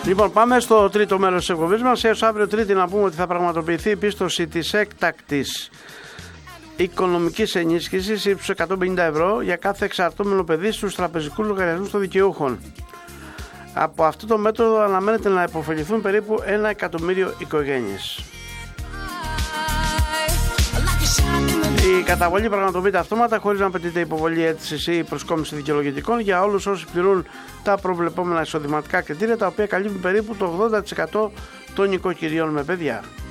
Λοιπόν, πάμε στο τρίτο μέρος της εκπομπής μας. Έως αύριο Τρίτη να πούμε ότι θα πραγματοποιηθεί η πίστοση της έκτακτης οικονομικής ενίσχυσης ύψους 150 ευρώ για κάθε εξαρτώμενο παιδί στους τραπεζικούς λογαριασμούς των δικαιούχων. Από αυτό το μέτρο αναμένεται να υποφεληθούν περίπου 1 εκατομμύριο οικογένειες. Η καταβολή πραγματοποιείται αυτόματα χωρίς να απαιτείται υποβολή αίτησης ή προσκόμιση δικαιολογητικών για όλους όσοι πληρούν τα προβλεπόμενα εισοδηματικά κριτήρια, τα οποία καλύπτουν περίπου το 80% των οικοκυριών με παιδιά.